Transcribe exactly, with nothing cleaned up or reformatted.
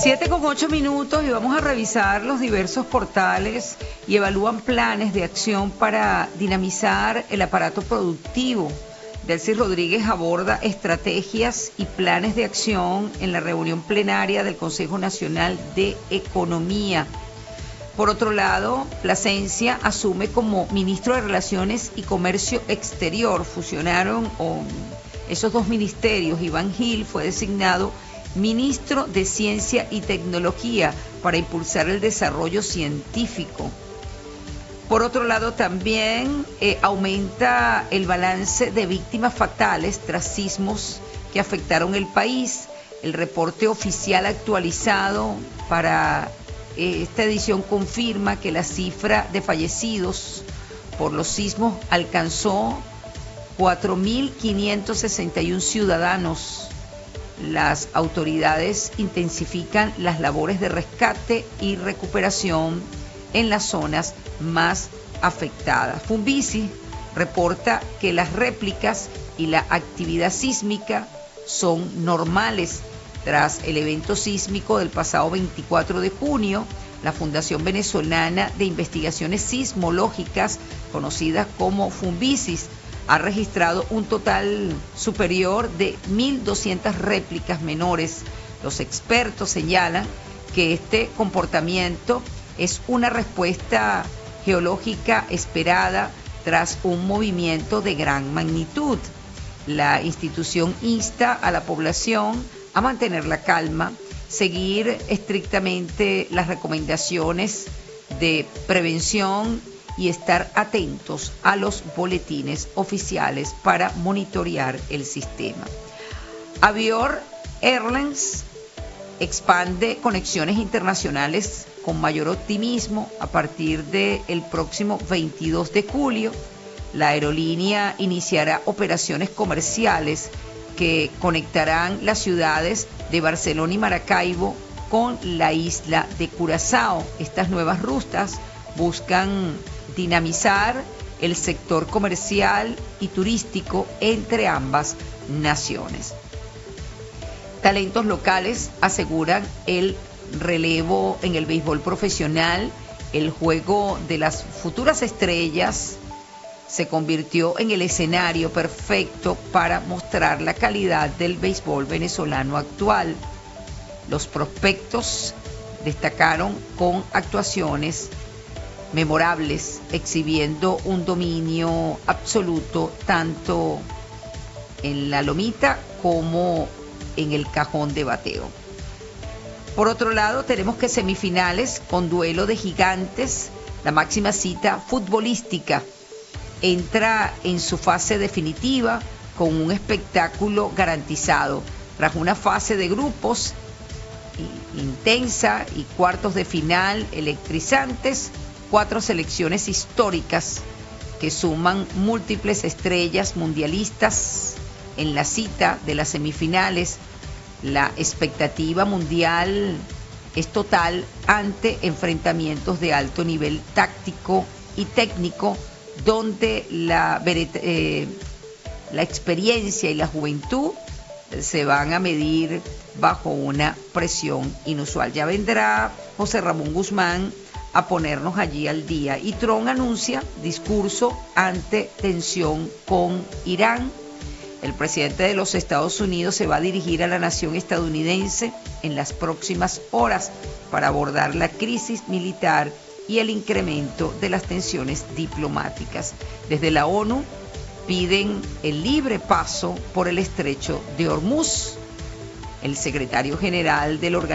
Siete con ocho minutos y vamos a revisar los diversos portales y evalúan planes de acción para dinamizar el aparato productivo. Delcy Rodríguez aborda estrategias y planes de acción en la reunión plenaria del Consejo Nacional de Economía. Por otro lado, Plasencia asume como ministro de Relaciones y Comercio Exterior. Fusionaron oh, esos dos ministerios. Iván Gil fue designado ministro de Ciencia y Tecnología para impulsar el desarrollo científico. Por otro lado, también eh, aumenta el balance de víctimas fatales tras sismos que afectaron el país. El reporte oficial actualizado para eh, esta edición confirma que la cifra de fallecidos por los sismos alcanzó cuatro mil quinientos sesenta y uno ciudadanos. Las autoridades intensifican las labores de rescate y recuperación en las zonas más afectadas. Funvisi reporta que las réplicas y la actividad sísmica son normales. Tras el evento sísmico del pasado veinticuatro de junio, la Fundación Venezolana de Investigaciones Sismológicas, conocida como Funvisis, ha registrado un total superior de mil doscientas réplicas menores. Los expertos señalan que este comportamiento es una respuesta geológica esperada tras un movimiento de gran magnitud. La institución insta a la población a mantener la calma, seguir estrictamente las recomendaciones de prevención y estar atentos a los boletines oficiales para monitorear el sistema. Avior Airlines expande conexiones internacionales con mayor optimismo a partir del próximo veintidós de julio. La aerolínea iniciará operaciones comerciales que conectarán las ciudades de Barcelona y Maracaibo con la isla de Curazao. Estas nuevas rutas buscan dinamizar el sector comercial y turístico entre ambas naciones. Talentos locales aseguran el relevo en el béisbol profesional. El juego de las futuras estrellas se convirtió en el escenario perfecto para mostrar la calidad del béisbol venezolano actual. Los prospectos destacaron con actuaciones memorables, exhibiendo un dominio absoluto tanto en la lomita como en el cajón de bateo. Por otro lado, tenemos que semifinales con duelo de gigantes. La máxima cita futbolística entra en su fase definitiva con un espectáculo garantizado. Tras una fase de grupos intensa y cuartos de final electrizantes, cuatro selecciones históricas que suman múltiples estrellas mundialistas en la cita de las semifinales. La expectativa mundial es total ante enfrentamientos de alto nivel táctico y técnico, donde la, eh, la experiencia y la juventud se van a medir bajo una presión inusual. Ya vendrá José Ramón Guzmán a ponernos allí al día. Y Trump anuncia discurso ante tensión con Irán. El presidente de los Estados Unidos se va a dirigir a la nación estadounidense en las próximas horas para abordar la crisis militar y el incremento de las tensiones diplomáticas. Desde la ONU piden el libre paso por el estrecho de Hormuz. El secretario general del organismo